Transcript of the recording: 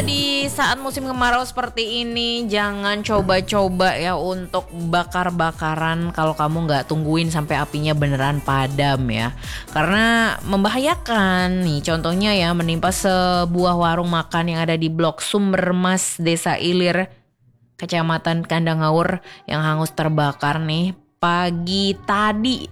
di saat musim kemarau seperti ini, jangan coba-coba ya untuk bakar-bakaran kalau kamu nggak tungguin sampai apinya beneran padam ya. Karena membahayakan nih, contohnya ya menimpa sebuah warung makan yang ada di Blok Sumbermas, Desa Ilir, Kecamatan Kandang Haur yang hangus terbakar nih pagi tadi